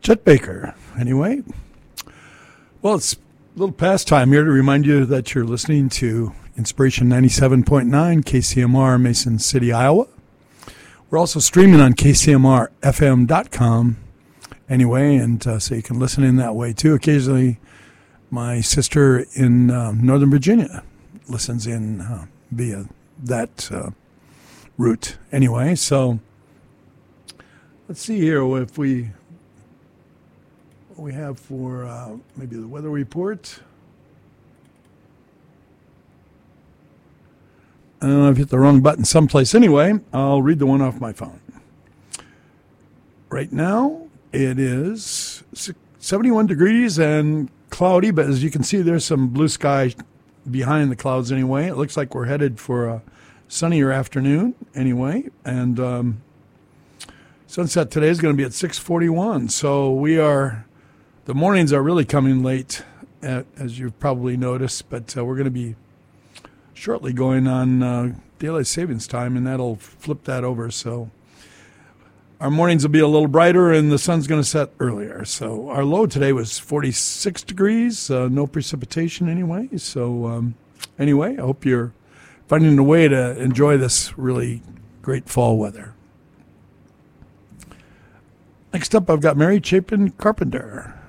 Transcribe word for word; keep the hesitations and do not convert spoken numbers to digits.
Chet Baker. Anyway, well, it's a little past time here to remind you that you're listening to Inspiration ninety-seven point nine, K C M R, Mason City, Iowa. We're also streaming on K C M R F M dot com anyway, and uh, so you can listen in that way too. Occasionally, my sister in uh, Northern Virginia listens in uh, via that uh, route anyway. So let's see here if we what we have for uh, maybe the weather report. I don't know if I've hit the wrong button someplace. Anyway, I'll read the one off my phone. Right now, it is seventy-one degrees and cloudy, but as you can see, there's some blue sky behind the clouds anyway. It looks like we're headed for a sunnier afternoon anyway. And um, sunset today is going to be at six forty-one. So we are, the mornings are really coming late, at, as you've probably noticed, but uh, we're going to be shortly going on uh, daylight savings time, and that'll flip that over. So our mornings will be a little brighter, and the sun's going to set earlier. So our low today was forty-six degrees, uh, no precipitation anyway. So um, anyway, I hope you're finding a way to enjoy this really great fall weather. Next up, I've got Mary Chapin Carpenter.